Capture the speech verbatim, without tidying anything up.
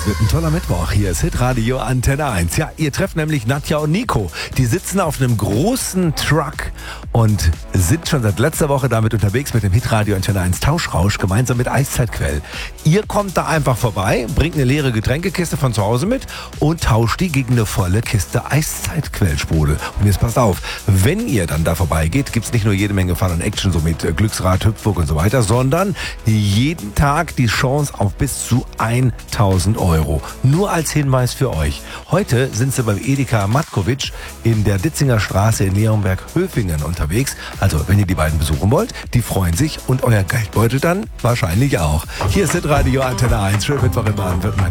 das wird ein toller Mittwoch. Hier ist Hitradio Antenne eins. Ja, ihr trefft nämlich Nadja und Nico. Die sitzen auf einem großen Truck und sind schon seit letzter Woche damit unterwegs mit dem Hitradio Antenne eins Tauschrausch gemeinsam mit Eiszeitquell. Ihr kommt da einfach vorbei, bringt eine leere Getränkekiste von zu Hause mit und tauscht die gegen eine volle Kiste Eiszeitquellsprudel. Und jetzt passt auf, wenn ihr dann da vorbeigeht, gibt's nicht nur jede Menge Fun und Action, so mit äh, Glücksrad, Hüpfburg und so weiter, sondern jeden Tag die Chance auf bis zu tausend Euro. Nur als Hinweis für euch. Heute sind sie beim Edeka Matkovic in der Ditzinger Straße in Leonberg-Höfingen unterwegs. Also, wenn ihr die beiden besuchen wollt, die freuen sich und euer Geldbeutel dann wahrscheinlich auch. Hier ist Hitradio Antenne eins. Schönen Mittwoch in Baden-Württemberg.